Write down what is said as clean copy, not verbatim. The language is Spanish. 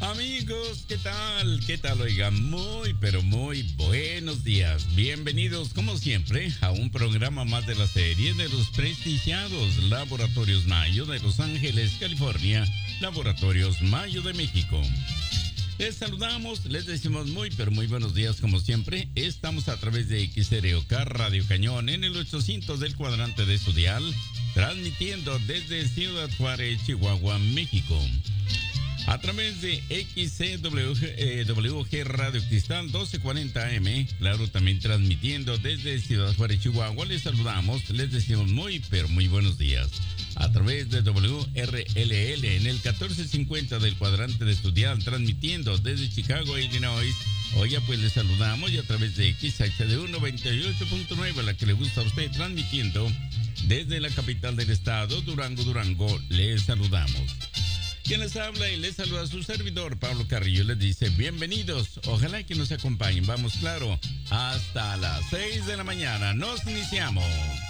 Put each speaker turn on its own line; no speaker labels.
Amigos, ¿qué tal? ¿Qué tal? Oigan, muy, pero muy buenos días. Bienvenidos, como siempre, a un programa más de la serie de los prestigiados Laboratorios Mayo de Los Ángeles, California, Laboratorios Mayo de México. Les saludamos, les decimos muy, pero muy buenos días, como siempre. Estamos a través de XROK Radio Cañón en el 800 del cuadrante de su dial, transmitiendo desde Ciudad Juárez, Chihuahua, México. A través de XCWG Radio Cristal 1240 AM, claro, también transmitiendo desde Ciudad Juárez, Chihuahua. Les saludamos, les decimos muy, pero muy buenos días. A través de WRLL en el 1450 del cuadrante de estudial, transmitiendo desde Chicago, Illinois. Oye, pues les saludamos y a través de XHDU 98.9, a la que le gusta a usted, transmitiendo desde la capital del estado, Durango, les saludamos. Quien les habla y les saluda a su servidor, Pablo Carrillo, les dice bienvenidos, ojalá que nos acompañen, vamos claro, hasta las 6 de la mañana, nos iniciamos.